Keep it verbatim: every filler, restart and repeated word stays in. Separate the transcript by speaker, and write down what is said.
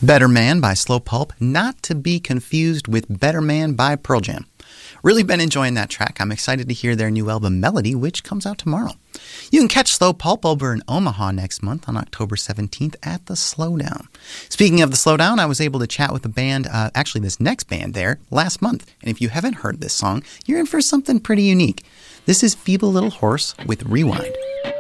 Speaker 1: Better Man by Slow Pulp, not to be confused with Better Man by Pearl Jam. Really been enjoying that track. I'm excited to hear their new album, Melody, which comes out tomorrow. You can catch Slow Pulp over in Omaha next month on October seventeenth at the Slowdown. Speaking of the Slowdown, I was able to chat with a band, uh, actually this next band there, last month. And if you haven't heard this song, you're in for something pretty unique. This is Feeble Little Horse with Rewind.